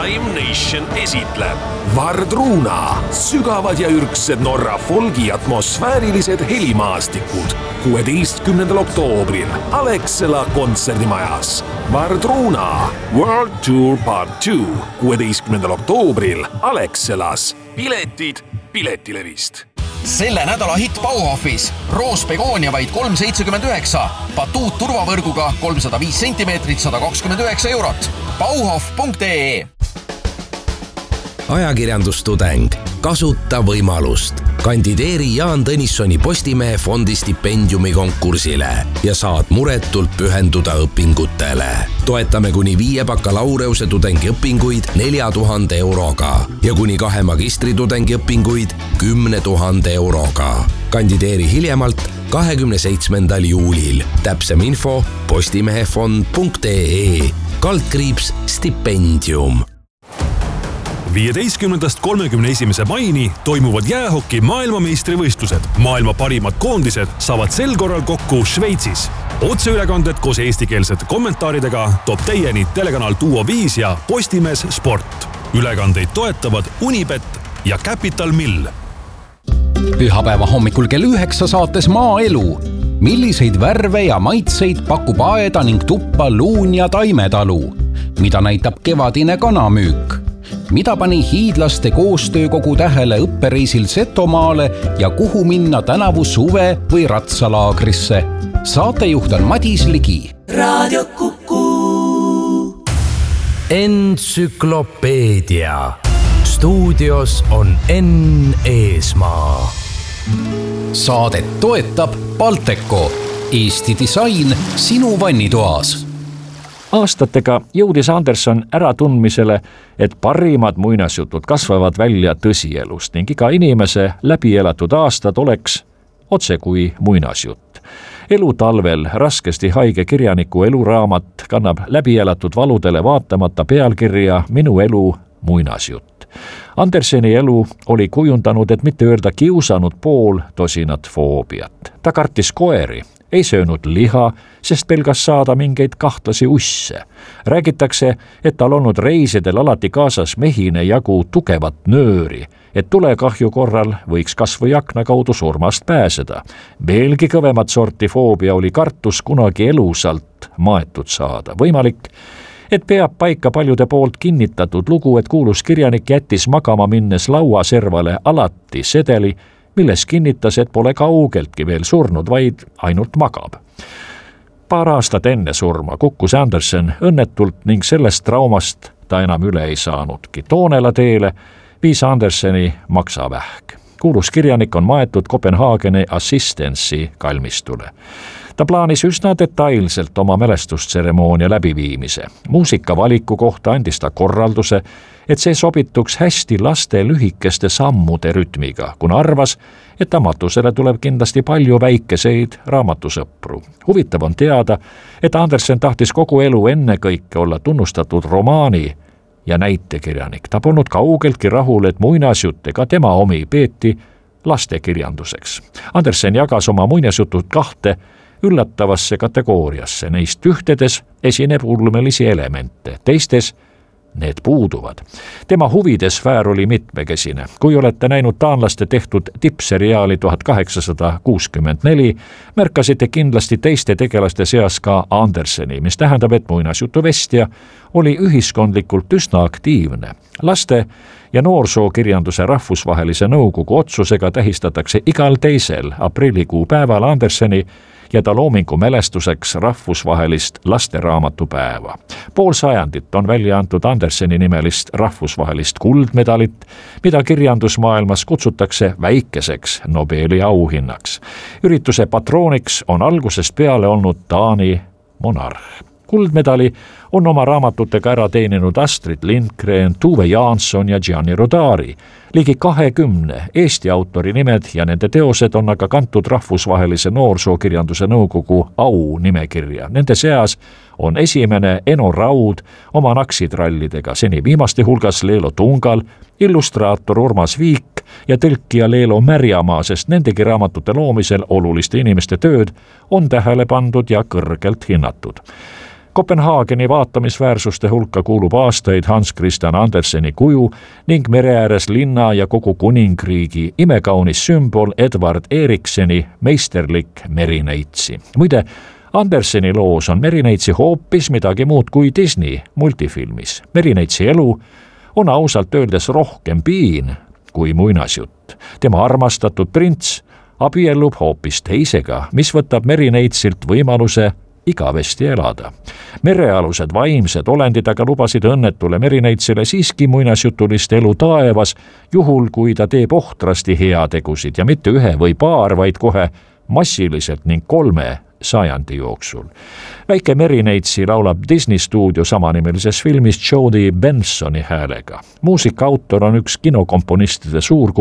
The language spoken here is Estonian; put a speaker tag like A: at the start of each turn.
A: Lime Nation esitleb
B: Vardruna, sügavad ja ürgsed Norra folgi atmosfäärilised helimaastikud 16. oktoobril Alexela kontserdimajas. Vardruna World Tour Part 2 16. oktoobril Alexelas. Piletid Piletilevist.
C: Selle nädala hitt Bauhofis. Roos Begonia vaid 3,79. Batuut turvavõrguga 305 sentimeetrit 129 eurot. Bauhof.ee.
D: Ajakirjandustudeng. Kasuta võimalust. Kandideeri Jaan Tõnissoni Postimehe fondi stipendiumi konkursile ja saad muretult pühenduda õpingutele. Toetame kuni 5 bakalaureuse tudengiõpinguid 4,000 euroga ja kuni 2 magistritudengi õpinguid 10,000 euroga. Kandideeri hiljemalt 27. juulil. Täpsem info postimehefond.ee /stipendium.
E: 15.–31. maini toimuvad jäähoki maailmameistrivõistlused. Maailma parimad koondised saavad sel korral kokku Šveitsis. Otseülekanded koos eestikeelsete kommentaaridega toob teieni telekanal Duo 5 ja Postimees Sport. Ülekandeid toetavad Unibet ja Capital Mill.
F: Pühapäeva hommikul kell 9 saates Maaelu. Milliseid värve ja maitseid pakub aeda ning tuppa luun ja taimetalu? Mida näitab kevadine kanamüük? Mida pani hiidlaste koostöökogu tähele õppereisil Setomaale ja kuhu minna tänavu suve- või ratsalaagrisse? Saatejuht on Madis Ligi.
G: Raadio Kuku.
D: Entsüklopeedia. Stuudios on Enn Eesmaa.
F: Saadet toetab Balteco. Eesti disain sinu vannitoas.
H: Aastatega jõudis Anderson äratundmisele, et parimad muinasjutud kasvavad välja tõsielust ning iga inimese läbielatud aastad oleks otse kui muinasjutt. Elu talvel raskesti haige kirjaniku eluraamat kannab läbielatud valudele vaatamata pealkirja Minu elu muinasjutt. Anderseni elu oli kujundanud, et mitte öelda kiusanud pool tosinat foobiat. Ta kartis koeri, ei söönud liha, sest pelgas saada mingeid kahtlasi usse. Räägitakse, et tal olnud reisidel alati kaasas mehine jagu tugevat nööri, et tulekahju korral võiks kas või akna kaudu surmast pääseda. Veelgi kõvemat sorti foobia oli kartus kunagi elusalt maetud saada. Võimalik, et peab paika paljude poolt kinnitatud lugu, et kuulus kirjanik jättis magama minnes lauaservale alati sedeli, milles kinnitas, et pole kaugeltki veel surnud, vaid ainult magab. Paar aastat enne surma kukkus Andersen õnnetult ning sellest traumast ta enam üle ei saanudki. Toonela teele viis Anderseni maksavähk. Kuulus kirjanik on maetud Kopenhaageni Assistensi kalmistule. Ta plaanis üsna detailselt oma mälestustseremoonia läbiviimise. Muusikavaliku kohta andis ta korralduse, et see sobituks hästi laste lühikeste sammude rütmiga, kuna arvas, et ta matusele tuleb kindlasti palju väikeseid raamatusõpru. Huvitav on teada, et Andersen tahtis kogu elu ennekõike olla tunnustatud romaani ja näitekirjanik. Ta polnud kaugeltki rahul, et muinasjutt ega tema omi peeti lastekirjanduseks. Andersen jagas oma muinasjutud 2 üllatavasse kategooriasse. Neist ühtedes esineb ulmelisi elemente, teistes need puuduvad. Tema huvide sfäär oli mitmekesine. Kui olete näinud taanlaste tehtud tippseriaali 1864, märkasite kindlasti teiste tegelaste seas ka Anderseni, mis tähendab, et muinasjutuvestja oli ühiskondlikult üsna aktiivne. Laste- ja noorsookirjanduse rahvusvahelise nõukogu otsusega tähistatakse igal 2. aprillikuu päeval Anderseni ja ta loomingu mälestuseks rahvusvahelist lasteraamatupäeva. Pool sajandit on välja antud Anderseni nimelist rahvusvahelist kuldmedalit, mida kirjandusmaailmas kutsutakse väikeseks Nobeli auhinnaks. Ürituse patrooniks on algusest peale olnud Taani monarh. Kuldmedali on oma raamatutega ära teeninud Astrid Lindgren, Tuve Jansson ja Gianni Rodari. Ligi 20 Eesti autori nimed ja nende teosed on aga kantud rahvusvahelise noorsookirjanduse nõukogu au nimekirja. Nende seas on esimene Eno Raud oma naksitrallidega, seni viimaste hulgas Leelo Tungal, illustraator Urmas Viik ja tõlkija Leelo Märjamaa, sest nendegi raamatute loomisel oluliste inimeste tööd on tähele pandud ja kõrgelt hinnatud. Kopenhaageni vaatamisväärsuste hulka kuulub aastaid Hans Christian Anderseni kuju ning mere ääres linna ja kogu kuningriigi imekaunis sümbol Edward Erikseni meisterlik merineitsi. Muide, Anderseni loos on merineitsi hoopis midagi muud kui Disney multifilmis. Merineitsi elu on ausalt öeldes rohkem piin kui muinasjutt. Tema armastatud prints abiellub hoopis teisega, mis võtab merineitsilt võimaluse igavesti elada. Merealused vaimsed olendid aga lubasid õnnetule merineitsile siiski muinasjutulist elu taevas, juhul kui ta teeb ohtrasti heategusid ja mitte ühe või paar, vaid kohe massiliselt ning 3 sajandi jooksul. Väike merineitsi laulab Disney stuudio samanimelises filmis Jodi Bensoni häälega. Muusika autor on üks kinokomponistide suur